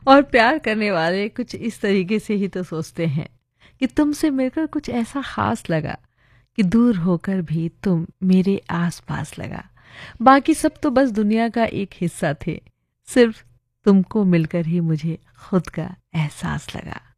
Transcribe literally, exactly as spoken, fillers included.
और प्यार करने वाले कुछ इस तरीके से ही तो सोचते हैं कि तुमसे मिलकर कुछ ऐसा खास लगा कि दूर होकर भी तुम मेरे आस पास लगा। बाकी सब तो बस दुनिया का एक हिस्सा थे, सिर्फ तुमको मिलकर ही मुझे खुद का एहसास लगा।